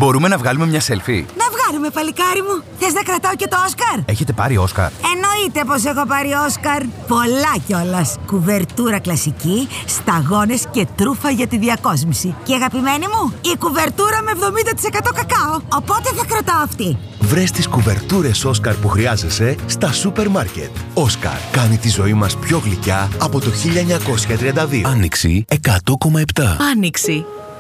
Μπορούμε να βγάλουμε μια selfie? Να βγάλουμε, παλικάρι μου. Θες να κρατάω και το Όσκαρ? Έχετε πάρει Όσκαρ? Εννοείται πως έχω πάρει Όσκαρ. Πολλά κιόλας. Κουβερτούρα κλασική, σταγόνες και τρούφα για τη διακόσμηση. Και αγαπημένη μου, η κουβερτούρα με 70% κακάο. Οπότε θα κρατάω αυτή. Βρες τις κουβερτούρες Όσκαρ που χρειάζεσαι στα σούπερ μάρκετ. Όσκαρ κάνει τη ζωή μας πιο γλυκιά από το 1932. Άνοιξη 100,7. Άνοιξη.